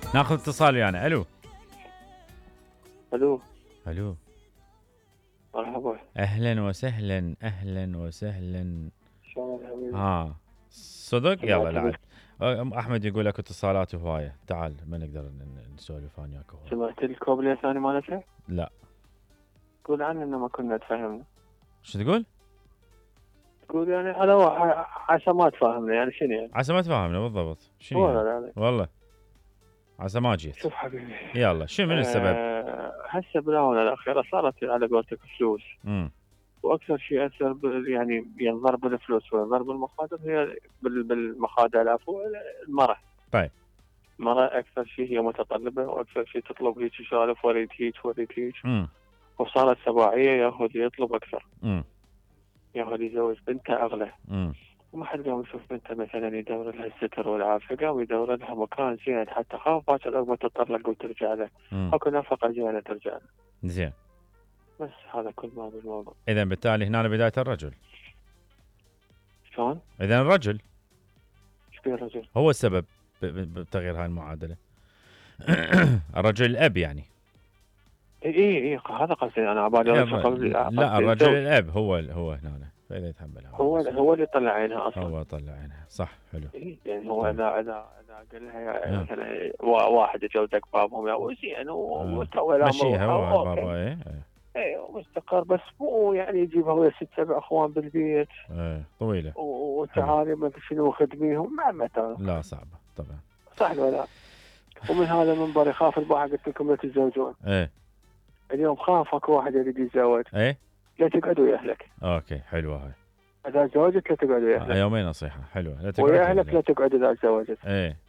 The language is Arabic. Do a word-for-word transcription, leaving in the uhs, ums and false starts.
ناخذ اتصال ويانا. الو الو الو مرحبا. اهلا وسهلا اهلا وسهلا. شلونك حبيبي؟ ها صدق يلا سمعت لعب. لك أم احمد يقول لك اتصالات هوايه، تعال ما نقدر ن- نسولف انا وياك هواية. سمعت الكوبليه الثاني مالتها؟ لا تقول عنه انه ما كنا تفهمنا. شو تقول؟ تقول يعني على وا- عسى ما تفهمنا، يعني شنو يعني؟ عسى ما تفهمنا بالضبط شنو والله يعني؟ لا. والله عسى ما جيت. شوف حبيبي، يلا شو من السبب؟ أه هسه بالاونه الاخيره صارت على قولتك فلوس، امم واكثر شيء اثر بال- يعني ينضرب بالفلوس وينضرب بالمخاطر، هي بال- بالمخاطر العفو المراه. طيب المراه اكثر شيء هي متطلبه، واكثر شيء تطلب هيك سوالف، وريد هيك وريد هيك، امم وصارت سباعيه، ياخذ يطلب اكثر، امم ياخذ يزوج بنته اغلى. امم وما حد قام يشوف بنته مثلا يدور لها الستر والعافيه، قام يدور لها مكان زين حتى خاف باكر عقب ما تتطلق وترجع له، امم اكو نفقه زينه ترجع له. زين. بس هذا كل ما بالموضوع. اذا بالتالي هنا بدايه الرجل. شلون؟ اذا الرجل ايش بيه الرجل؟ هو السبب ب- ب- بتغيير هاي المعادله. الرجل الاب يعني. اي اي اي هذا قصدي انا، على بالي الر- قصدي لا الرجل الزوج. الاب هو هو هنا، فاذا يتحمل هذا هو المسؤولية. هو اللي طلع عينها اصلا. هو طلع عينها صح. حلو. إيه يعني هو طيب. اذا اذا اذا قال لها يعني آه. مثلا وا- واحد جوزك بابهم يا وزين آه. ومستوى الامر مشيها هو وحا- هذا اوكي بابا. ايه ايه ايه مستقر، بس مو يعني يجيبها ويا ست سبع اخوان بالبيت ايه طويله. وتعالي ما ادري شنو خدميهم، ما متى لا صعبه طبعا. صح ولا؟ ومن هذا المنبر يخاف الباحث، قلت لكم لا تتزوجون. ايه اليوم خاف اكو واحد يريد يتزوج، ايه لا تقعد ويا اهلك. اوكي حلوه هاي. اذا تزوجت لا تقعد ويا آه، اهلك، يومين نصيحه حلوه. لا تقعد ويا اهلك لا تقعد اذا تزوجت. ايه